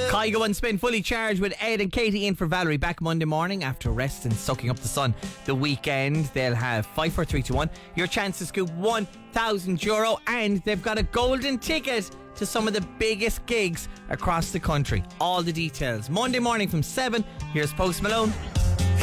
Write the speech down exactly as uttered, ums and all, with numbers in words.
Kai Go Unspin fully charged with Ed and Katie in for Valerie back Monday morning after rest and soaking up the sun the weekend. They'll have five, four, three, two, one. Your chance to scoop one thousand euro, and they've got a golden ticket to some of the biggest gigs across the country. All the details Monday morning from seven. Here's Post Malone.